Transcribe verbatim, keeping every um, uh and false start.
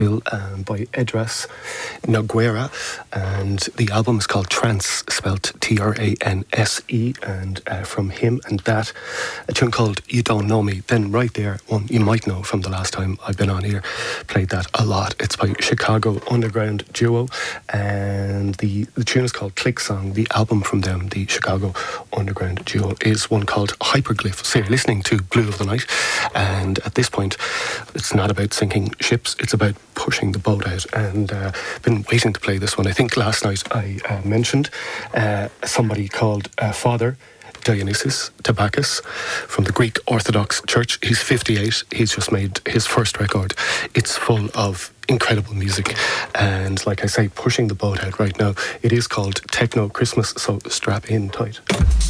Um, by Edras Noguera, and the album is called Trance, spelt T R A N S E, and uh, from him and that, a tune called You Don't Know Me. Then right there, one you might know from the last time I've been on here, played that a lot. It's by Chicago underground duo, and the, the tune is called Click Song. The album from them, the Chicago underground duo, is one called Hyperglyph. So you're listening to Blue of the Night, and at this point, it's not about sinking ships, it's about pushing the boat out, and uh, been waiting to play this one. I think last night I uh, mentioned uh, somebody called uh, Father Dionysius Tabakis from the Greek Orthodox Church. He's fifty-eight. He's just made his first record. It's full of incredible music, and like I say, pushing the boat out right now. It is called Techno Christmas, so strap in tight.